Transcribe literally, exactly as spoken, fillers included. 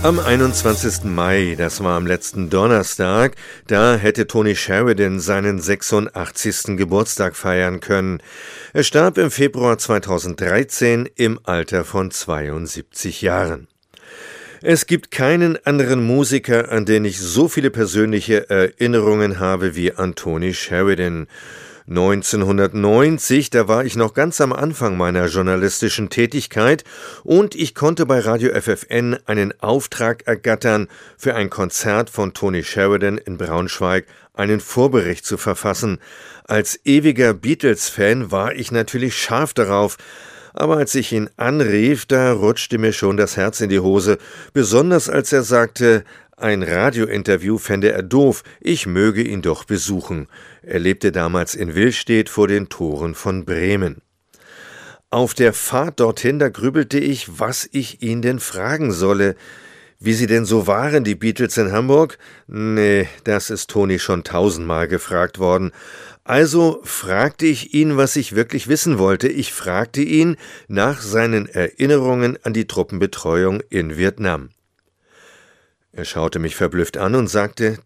Am einundzwanzigsten Mai, das war am letzten Donnerstag, da hätte Tony Sheridan seinen sechsundachtzigsten Geburtstag feiern können. Er starb im Februar zweitausenddreizehn im Alter von zweiundsiebzig Jahren. Es gibt keinen anderen Musiker, an den ich so viele persönliche Erinnerungen habe wie an Tony Sheridan. neunzehnhundertneunzig, da war ich noch ganz am Anfang meiner journalistischen Tätigkeit und ich konnte bei Radio F F N einen Auftrag ergattern, für ein Konzert von Tony Sheridan in Braunschweig einen Vorbericht zu verfassen. Als ewiger Beatles-Fan war ich natürlich scharf darauf, aber als ich ihn anrief, da rutschte mir schon das Herz in die Hose, besonders als er sagte, ein Radiointerview fände er doof, ich möge ihn doch besuchen. Er lebte damals in Willstedt vor den Toren von Bremen. Auf der Fahrt dorthin, da grübelte ich, was ich ihn denn fragen solle. Wie sie denn so waren, die Beatles in Hamburg? Nee, das ist Toni schon tausendmal gefragt worden. Also fragte ich ihn, was ich wirklich wissen wollte. Ich fragte ihn nach seinen Erinnerungen an die Truppenbetreuung in Vietnam. Er schaute mich verblüfft an und sagte,